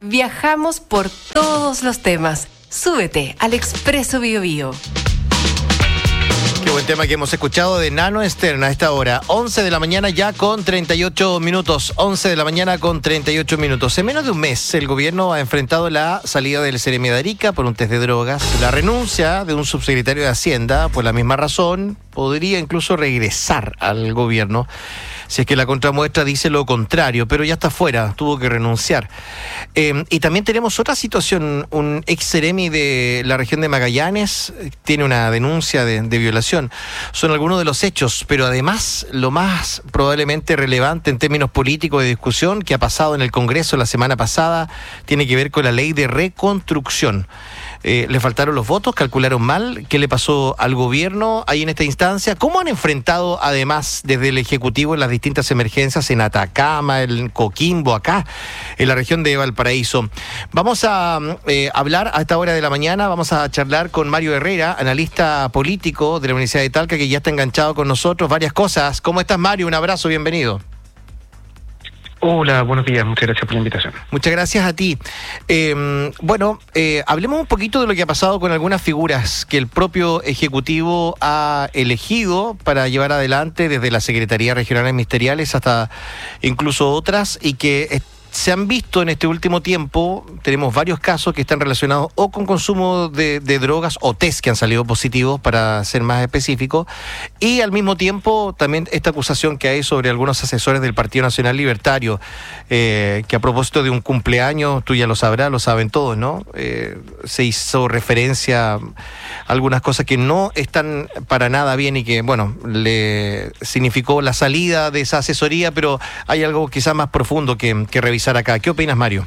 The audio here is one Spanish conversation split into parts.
Viajamos por todos los temas. Súbete al Expreso Biobío. Qué buen tema que hemos escuchado de Nano Stern a esta hora. 11 de la mañana ya con 38 minutos. 11 de la mañana con 38 minutos. En menos de un mes, el gobierno ha enfrentado la salida del Seremi de Arica por un test de drogas, la renuncia de un subsecretario de Hacienda por la misma razón, podría incluso regresar al gobierno si es que la contramuestra dice lo contrario, pero ya está fuera, tuvo que renunciar. Y también tenemos otra situación, un ex Seremi de la región de Magallanes tiene una denuncia de violación. Son algunos de los hechos, pero además lo más probablemente relevante en términos políticos de discusión que ha pasado en el Congreso la semana pasada tiene que ver con la ley de reconstrucción. Le faltaron los votos, calcularon mal. ¿Qué le pasó al gobierno ahí en esta instancia? ¿Cómo han enfrentado además desde el Ejecutivo las distintas emergencias en Atacama, en Coquimbo, acá, en la región de Valparaíso? Vamos a hablar a esta hora de la mañana, vamos a charlar con Mario Herrera, analista político de la Universidad de Talca, que ya está enganchado con nosotros. Varias cosas. ¿Cómo estás, Mario? Un abrazo, bienvenido. Hola, buenos días, muchas gracias por la invitación. Muchas gracias a ti. Hablemos un poquito de lo que ha pasado con algunas figuras que el propio Ejecutivo ha elegido para llevar adelante desde la Secretaría Regionales Ministeriales hasta incluso otras y que se han visto en este último tiempo. Tenemos varios casos que están relacionados o con consumo de drogas o test que han salido positivos, para ser más específico, y al mismo tiempo también esta acusación que hay sobre algunos asesores del Partido Nacional Libertario, que a propósito de un cumpleaños, tú ya lo sabrás, lo saben todos, ¿no? Se hizo referencia a algunas cosas que no están para nada bien y que, bueno, le significó la salida de esa asesoría, pero hay algo quizás más profundo que revisar acá. ¿Qué opinas, Mario?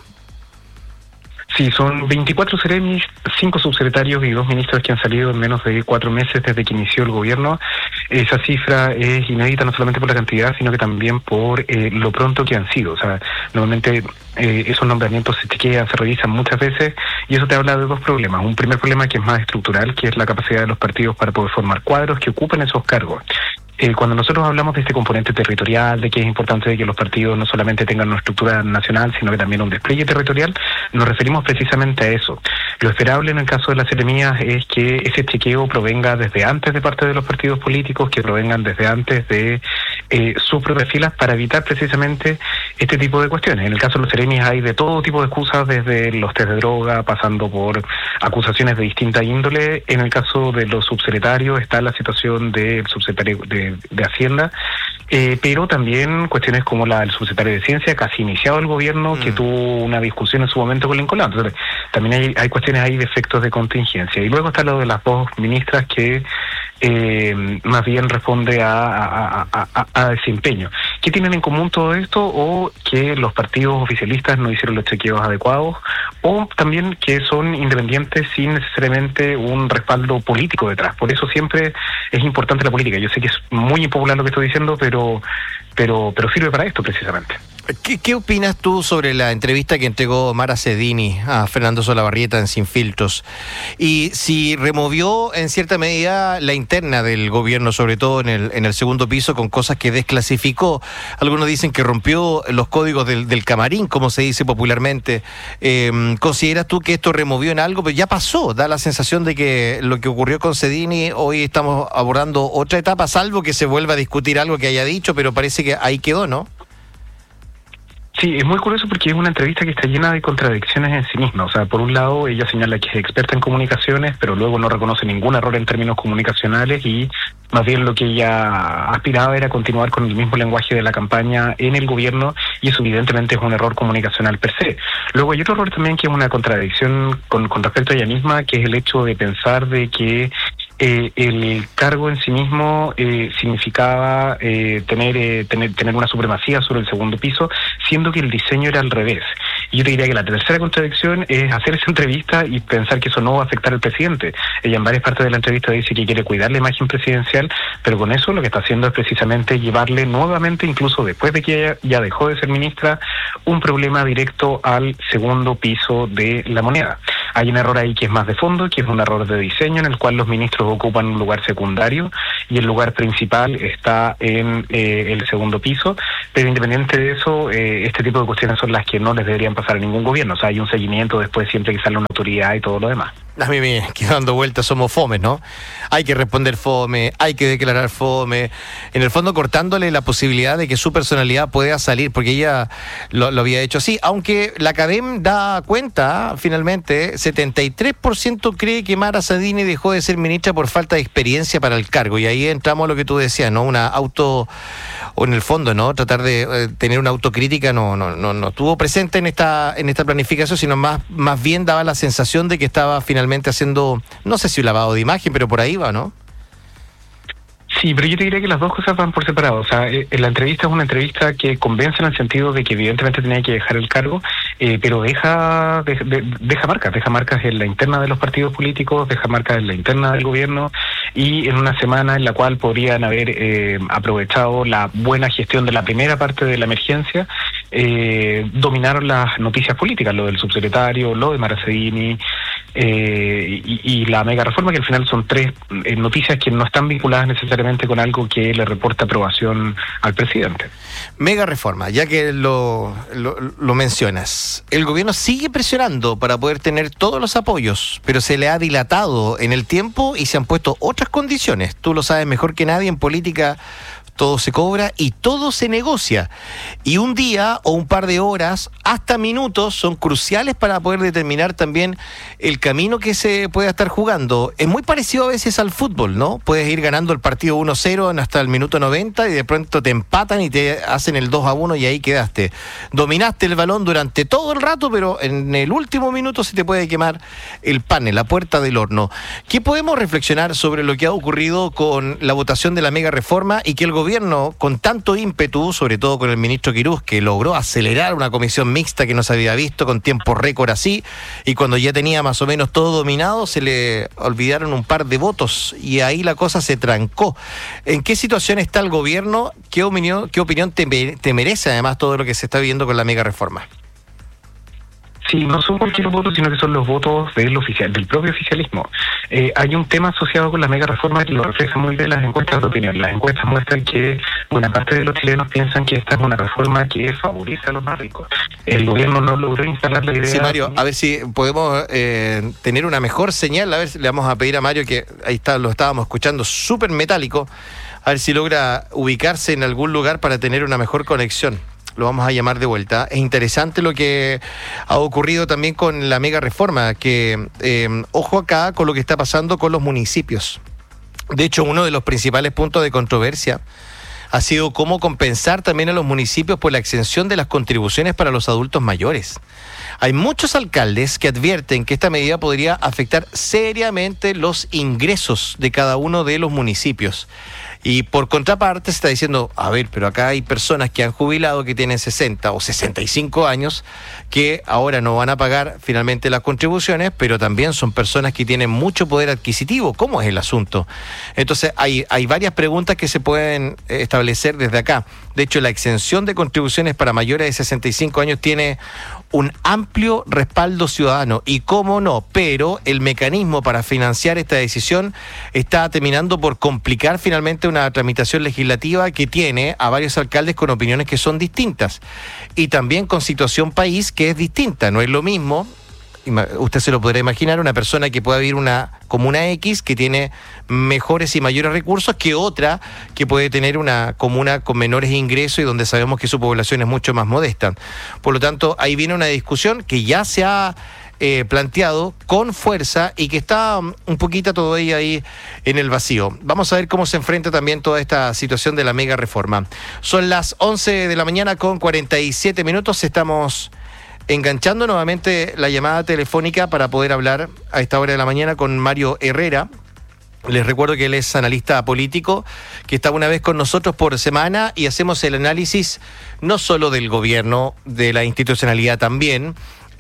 Sí, son 24 seremis, 5 subsecretarios y 2 ministros que han salido en menos de 4 meses desde que inició el gobierno. Esa cifra es inédita no solamente por la cantidad, sino que también por lo pronto que han sido. O sea, normalmente esos nombramientos se chequean, se revisan muchas veces, y eso te habla de dos problemas. Un primer problema que es más estructural, que es la capacidad de los partidos para poder formar cuadros que ocupen esos cargos. Cuando nosotros hablamos de este componente territorial, de que es importante de que los partidos no solamente tengan una estructura nacional, sino que también un despliegue territorial, nos referimos precisamente a eso. Lo esperable en el caso de las seremías es que ese chequeo provenga desde antes de parte de los partidos políticos, que provengan desde antes de sus propias filas, para evitar precisamente este tipo de cuestiones. En el caso de los seremis hay de todo tipo de excusas, desde los test de droga, pasando por acusaciones de distinta índole. En el caso de los subsecretarios está la situación del subsecretario de Hacienda, pero también cuestiones como la del subsecretario de Ciencia, casi iniciado el gobierno, que tuvo una discusión en su momento con Lincoln. Entonces, también hay cuestiones ahí de efectos de contingencia. Y luego está lo de las dos ministras que más bien responde a desempeño. ¿Qué tienen en común todo esto? O que los partidos oficialistas no hicieron los chequeos adecuados, o también que son independientes sin necesariamente un respaldo político detrás. Por eso siempre es importante la política. Yo sé que es muy impopular lo que estoy diciendo, pero sirve para esto precisamente. ¿Qué opinas tú sobre la entrevista que entregó Mara Cedini a Fernando Solabarrieta en Sin Filtros? Y si removió en cierta medida la interna del gobierno, sobre todo en el segundo piso, con cosas que desclasificó. Algunos dicen que rompió los códigos del camarín, como se dice popularmente. ¿Consideras tú que esto removió en algo? Pero ya pasó, da la sensación de que lo que ocurrió con Cedini, hoy estamos abordando otra etapa, salvo que se vuelva a discutir algo que haya dicho, pero parece que ahí quedó, ¿no? Sí, es muy curioso porque es una entrevista que está llena de contradicciones en sí misma. O sea, por un lado, ella señala que es experta en comunicaciones, pero luego no reconoce ningún error en términos comunicacionales, y más bien lo que ella aspiraba era continuar con el mismo lenguaje de la campaña en el gobierno, y eso evidentemente es un error comunicacional per se. Luego hay otro error también que es una contradicción con respecto a ella misma, que es el hecho de pensar de que el cargo en sí mismo significaba tener una supremacía sobre el segundo piso, siendo que el diseño era al revés. Y yo te diría que la tercera contradicción es hacer esa entrevista y pensar que eso no va a afectar al presidente. Ella en varias partes de la entrevista dice que quiere cuidar la imagen presidencial, pero con eso lo que está haciendo es precisamente llevarle nuevamente, incluso después de que ella ya dejó de ser ministra, un problema directo al segundo piso de la moneda. Hay un error ahí que es más de fondo, que es un error de diseño, en el cual los ministros ocupan un lugar secundario y el lugar principal está en el segundo piso, Pero independiente de eso, este tipo de cuestiones son las que no les deberían pasar a ningún gobierno. O sea, hay un seguimiento después siempre que sale una autoridad y todo lo demás. A mí me quedo dando vueltas, somos fomes, ¿no? Hay que responder fome, hay que declarar fome, en el fondo cortándole la posibilidad de que su personalidad pueda salir, porque ella lo había hecho así, aunque la Academ da cuenta, finalmente, 73% cree que Mara Sadini dejó de ser ministra por falta de experiencia para el cargo, y ahí entramos a lo que tú decías, ¿no? O en el fondo, ¿no? Tratar de tener una autocrítica no estuvo presente en esta planificación, sino más bien daba la sensación de que estaba finalmente haciendo, no sé si un lavado de imagen, pero por ahí va, ¿no? Sí, pero yo te diría que las dos cosas van por separado. O sea, la entrevista es una entrevista que convence en el sentido de que evidentemente tenía que dejar el cargo, pero deja marcas en la interna de los partidos políticos, deja marcas en la interna del gobierno, y en una semana en la cual podrían haber aprovechado la buena gestión de la primera parte de la emergencia, dominaron las noticias políticas, lo del subsecretario, lo de Mara Sadini, y la mega reforma, que al final son tres noticias que no están vinculadas necesariamente con algo que le reporta aprobación al presidente. Mega reforma, ya que lo mencionas, el gobierno sigue presionando para poder tener todos los apoyos, pero se le ha dilatado en el tiempo y se han puesto otras condiciones. Tú lo sabes mejor que nadie, en política todo se cobra y todo se negocia. Y un día o un par de horas, hasta minutos, son cruciales para poder determinar también el camino que se pueda estar jugando. Es muy parecido a veces al fútbol, ¿no? Puedes ir ganando el partido 1-0 hasta el minuto 90 y de pronto te empatan y te hacen el 2-1 y ahí quedaste. Dominaste el balón durante todo el rato, pero en el último minuto se te puede quemar el pan en la puerta del horno. ¿Qué podemos reflexionar sobre lo que ha ocurrido con la votación de la mega reforma y que el gobierno, con tanto ímpetu, sobre todo con el ministro Quirós, que logró acelerar una comisión mixta que no se había visto con tiempo récord así, y cuando ya tenía más o menos todo dominado, se le olvidaron un par de votos y ahí la cosa se trancó? ¿En qué situación está el gobierno? ¿Qué opinión te merece además todo lo que se está viviendo con la mega reforma? Sí, no son cualquier voto, sino que son los votos del propio oficialismo. Hay un tema asociado con la mega reforma que lo refleja muy bien las encuestas de opinión. Las encuestas muestran que buena parte de los chilenos piensan que esta es una reforma que favorece a los más ricos. El gobierno no logró instalar la idea. Sí, Mario, a ver si podemos tener una mejor señal. A ver si le vamos a pedir a Mario, que ahí está, lo estábamos escuchando súper metálico, a ver si logra ubicarse en algún lugar para tener una mejor conexión. Lo vamos a llamar de vuelta. Es interesante lo que ha ocurrido también con la mega reforma, que ojo acá con lo que está pasando con los municipios. De hecho, uno de los principales puntos de controversia ha sido cómo compensar también a los municipios por la exención de las contribuciones para los adultos mayores. Hay muchos alcaldes que advierten que esta medida podría afectar seriamente los ingresos de cada uno de los municipios. Y por contraparte se está diciendo, a ver, pero acá hay personas que han jubilado, que tienen 60 o 65 años, que ahora no van a pagar finalmente las contribuciones, pero también son personas que tienen mucho poder adquisitivo. ¿Cómo es el asunto? Entonces hay varias preguntas que se pueden establecer desde acá. De hecho, la exención de contribuciones para mayores de 65 años tiene un amplio respaldo ciudadano, y cómo no, pero el mecanismo para financiar esta decisión está terminando por complicar finalmente una tramitación legislativa que tiene a varios alcaldes con opiniones que son distintas y también con situación país que es distinta. No es lo mismo, usted se lo podrá imaginar, una persona que pueda vivir una comuna X que tiene mejores y mayores recursos que otra que puede tener una comuna con menores ingresos y donde sabemos que su población es mucho más modesta. Por lo tanto, ahí viene una discusión que ya se ha planteado con fuerza y que está un poquito todavía ahí en el vacío. Vamos a ver cómo se enfrenta también toda esta situación de la mega reforma. Son las 11 de la mañana con 47 minutos. Estamos enganchando nuevamente la llamada telefónica para poder hablar a esta hora de la mañana con Mario Herrera. Les recuerdo que él es analista político, que está una vez con nosotros por semana y hacemos el análisis no solo del gobierno, de la institucionalidad también.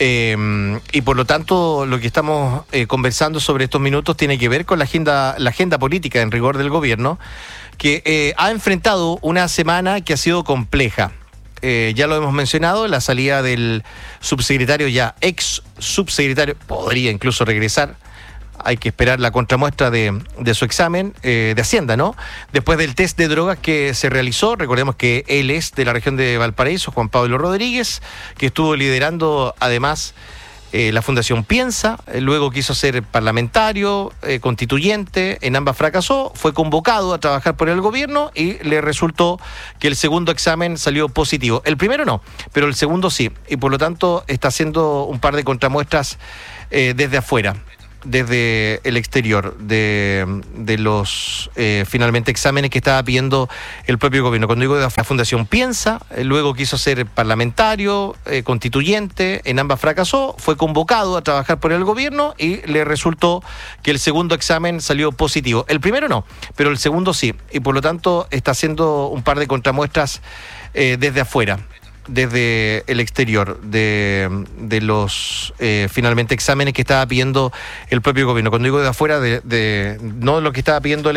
Y por lo tanto lo que estamos conversando sobre estos minutos tiene que ver con la agenda política en rigor del gobierno, que ha enfrentado una semana que ha sido compleja. Ya lo hemos mencionado, la salida del subsecretario, ya ex subsecretario, podría incluso regresar hay que esperar la contramuestra de su examen de Hacienda, ¿no? Después del test de drogas que se realizó, recordemos que él es de la región de Valparaíso, Juan Pablo Rodríguez, que estuvo liderando además la Fundación Piensa, luego quiso ser parlamentario, constituyente, en ambas fracasó, fue convocado a trabajar por el gobierno y le resultó que el segundo examen salió positivo. El primero no, pero el segundo sí, y por lo tanto está haciendo un par de contramuestras desde afuera, desde el exterior, de los finalmente exámenes que estaba pidiendo el propio gobierno. Cuando digo de la Fundación Piensa, luego quiso ser parlamentario, constituyente, en ambas fracasó, fue convocado a trabajar por el gobierno y le resultó que el segundo examen salió positivo. El primero no, pero el segundo sí, y por lo tanto está haciendo un par de contramuestras desde afuera, desde el exterior, de los finalmente exámenes que estaba pidiendo el propio gobierno. Cuando digo de afuera, no lo que estaba pidiendo el